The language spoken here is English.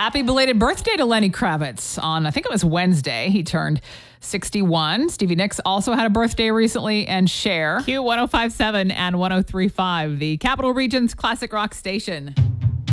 Happy belated birthday to Lenny Kravitz on, I think it was Wednesday. He turned 61. Stevie Nicks also had a birthday recently, and Cher. Q1057 and 1035, the Capital Region's classic rock station.